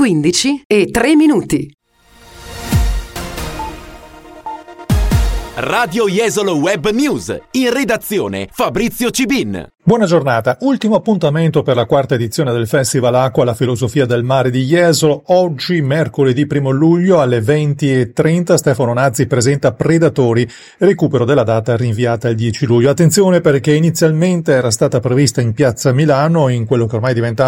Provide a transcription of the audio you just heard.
11:15. Radio Jesolo Web News, in redazione Fabrizio Cibin. Buona giornata, ultimo appuntamento per la quarta edizione del Festival Acqua, la filosofia del mare di Jesolo. Oggi, mercoledì 1 luglio alle 20:30, Stefano Nazzi presenta Predatori, recupero della data rinviata al 10 luglio. Attenzione perché inizialmente era stata prevista in Piazza Milano, in quello che ormai diventa